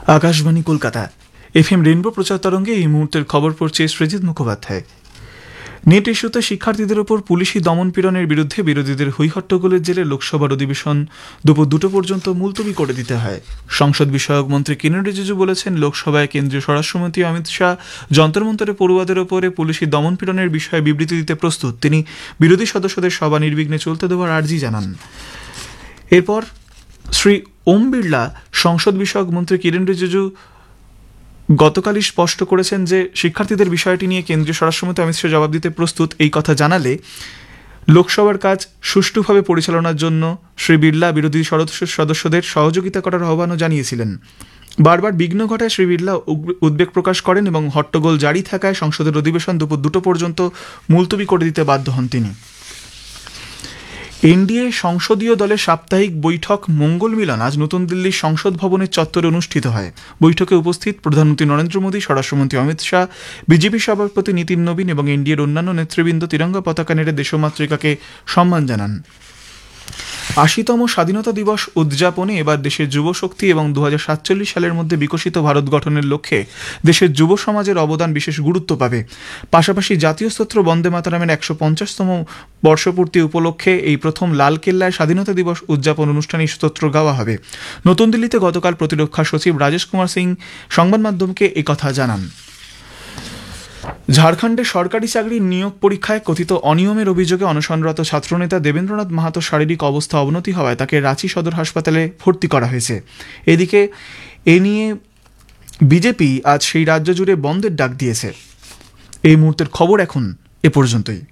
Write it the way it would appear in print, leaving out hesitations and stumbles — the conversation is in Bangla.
আকাশবাণী কলকাতা এফএম রেনবো প্রচার তরঙ্গে এই মুহূর্তের খবর পড়ছে সৃজিত মুখোপাধ্যায়। নেট ইস্যুতে শিক্ষার্থীদের ওপর পুলিশি দমনপীড়নের বিরুদ্ধে বিরোধীদের হৈহট্টগোলের জেরে লোকসভার অধিবেশন দুপুর 2টো পর্যন্ত মুলতবি করে দিতে হয়। সংসদ বিষয়ক মন্ত্রী কিরেন রিজিজু বলেছেন, লোকসভায় কেন্দ্রীয় স্বরাষ্ট্রমন্ত্রী অমিত শাহ যন্তরমন্তরে পড়ুয়াদের ওপরে পুলিশি দমনপীড়নের বিষয়ে বিবৃতি দিতে প্রস্তুত। তিনি বিরোধী সদস্যদের সভা নির্বিঘ্নে চলতে দেওয়ার আর্জি জানান। এরপর শ্রী ওম বিড়লা সংসদ বিষয়ক মন্ত্রী কিরেন রিজিজু গতকালই স্পষ্ট করেছেন যে শিক্ষার্থীদের বিষয়টি নিয়ে কেন্দ্রীয় স্বরাষ্ট্রমন্ত্রী অমিত শাহ জবাব দিতে প্রস্তুত। এই কথা জানালে লোকসভার কাজ সুষ্ঠুভাবে পরিচালনার জন্য শ্রী বিড়লা বিরোধী সদস্যদের সহযোগিতা করার আহ্বানও জানিয়েছিলেন। বারবার বিঘ্ন ঘটায় শ্রী বিড়লা উদ্বেগ প্রকাশ করেন এবং হট্টগোল জারি থাকায় সংসদের অধিবেশন দুপুর 2টো পর্যন্ত মুলতবি করে দিতে বাধ্য হন তিনি। এনডিএ সংসদীয় দলের সাপ্তাহিক বৈঠক মঙ্গল মিলন আজ নতুন দিল্লির সংসদ ভবনের চত্বরে অনুষ্ঠিত হয়। বৈঠকে উপস্থিত প্রধানমন্ত্রী নরেন্দ্র মোদী, স্বরাষ্ট্রমন্ত্রী অমিত শাহ, বিজেপি সভাপতি নীতিন নবীন এবং এনডিএর অন্যান্য নেতৃবৃন্দ তিরঙ্গা পতাকা নেড়ে দেশমাতৃকাকে সম্মান জানান। ৮০তম স্বাধীনতা দিবস উদযাপনে এবার দেশের যুবশক্তি এবং 2047 সালের মধ্যে বিকশিত ভারত গঠনের লক্ষ্যে দেশের যুব সমাজের অবদান বিশেষ গুরুত্ব পাবে। পাশাপাশি জাতীয় স্তোত্র বন্দে মাতরমের 150তম বর্ষপূর্তি উপলক্ষে এই প্রথম লালকেল্লায় স্বাধীনতা দিবস উদযাপন অনুষ্ঠানে স্তোত্র গাওয়া হবে। নতুন দিল্লিতে গতকাল প্রতিরক্ষা সচিব রাজেশ কুমার সিং সংবাদ মাধ্যমকে একথা জানান। ঝাড়খণ্ডে সরকারি চাকরির নিয়োগ পরীক্ষায় কথিত অনিয়মের অভিযোগে অনশনরত ছাত্রনেতা দেবেন্দ্রনাথ মাহাতোর শারীরিক অবস্থা অবনতি হওয়ায় তাকে রাঁচি সদর হাসপাতালে ভর্তি করা হয়েছে। এদিকে এ নিয়ে বিজেপি আজ সেই রাজ্য জুড়ে বন্ধের ডাক দিয়েছে। এই মুহূর্তের খবর এখন এ পর্যন্তই।